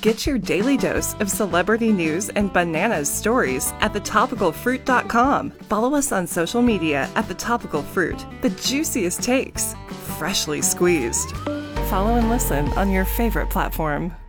Get your daily dose of celebrity news and bananas stories at thetopicalfruit.com. Follow us on social media at The Topical Fruit. The juiciest takes, freshly squeezed. Follow and listen on your favorite platform.